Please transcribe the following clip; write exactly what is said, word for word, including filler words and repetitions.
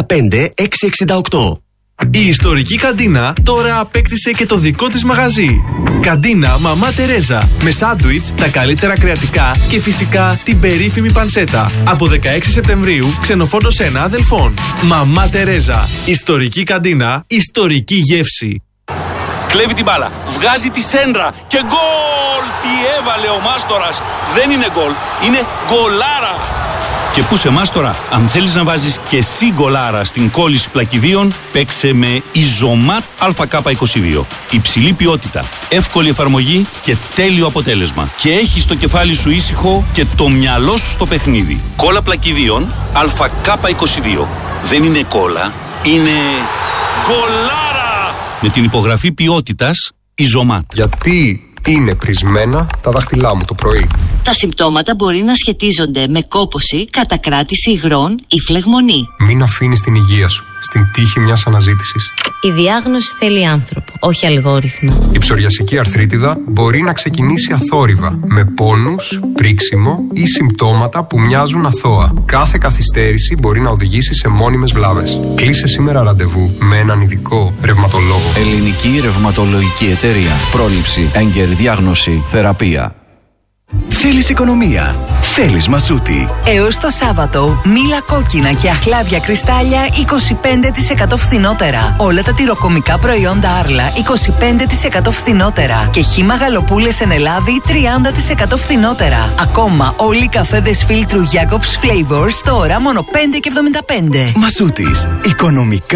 πέντε έξι έξι οκτώ. Η ιστορική καντίνα τώρα απέκτησε και το δικό της μαγαζί. Καντίνα Μαμά Τερέζα. Με σάντουιτς, τα καλύτερα κρεατικά και φυσικά την περίφημη πανσέτα. Από δεκαέξι Σεπτεμβρίου, ξενοφόντος ένα Αδελφών. Μαμά Τερέζα. Ιστορική καντίνα, ιστορική γεύση. Κλέβει την μπάλα, βγάζει τη σέντρα και γκολ! Τι έβαλε ο Μάστορας! Δεν είναι γκολ, είναι γκολάρα! Και πού σε Μάστορα, αν θέλεις να βάζεις και εσύ γκολάρα στην κόλληση πλακιδίων, παίξε με Ιζωμάτ Α Κ είκοσι δύο. Υψηλή ποιότητα, εύκολη εφαρμογή και τέλειο αποτέλεσμα. Και έχεις το κεφάλι σου ήσυχο και το μυαλό σου στο παιχνίδι. Κόλλα πλακιδίων Α Κ είκοσι δύο. Δεν είναι κόλλα, είναι γκολάρα! Με την υπογραφή ποιότητας Ιζωμάτ. Γιατί είναι πρισμένα τα δάχτυλά μου το πρωί? Τα συμπτώματα μπορεί να σχετίζονται με κόπωση, κατακράτηση υγρών ή φλεγμονή. Μην αφήνεις την υγεία σου στην τύχη μιας αναζήτησης. Η διάγνωση θέλει άνθρωπο, όχι αλγόριθμο. Η ψωριασική αρθρίτιδα μπορεί να ξεκινήσει αθόρυβα, με πόνους, πρίξιμο ή συμπτώματα που μοιάζουν αθώα. Κάθε καθυστέρηση μπορεί να οδηγήσει σε μόνιμες βλάβες. Κλείσε σήμερα ραντεβού με έναν ειδικό ρευματολόγο. Ελληνική Ρευματολογική Εταιρεία. Πρόληψη, έγκαιρη διάγνωση, θεραπεία. Θέλεις οικονομία? Θέλεις Μασούτη. Έως το Σάββατο, μήλα κόκκινα και αχλάδια κρυστάλλια είκοσι πέντε τοις εκατό φθηνότερα. Όλα τα τυροκομικά προϊόντα Άρλα είκοσι πέντε τοις εκατό φθηνότερα. Και χύμα γαλοπούλες εν Ελλάδη τριάντα τοις εκατό φθηνότερα. Ακόμα όλοι οι καφέδες φίλτρου Jacobs Flavors τώρα μόνο πέντε και εβδομήντα πέντε. Μασούτης. Οικονομικά